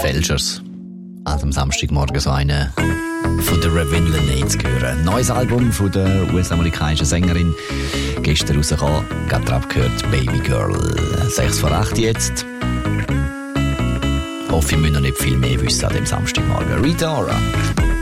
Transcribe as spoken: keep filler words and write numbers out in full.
Fälschers. Also am Samstagmorgen so eine von der Ravinia Nate zu hören. Neues Album von der U S-amerikanischen Sängerin. Gestern rausgekommen, gerade drauf gehört, Baby Girl. sechs vor acht jetzt. Hoffe, ich muss noch nicht viel mehr wissen an dem Samstagmorgen. Rita Ora.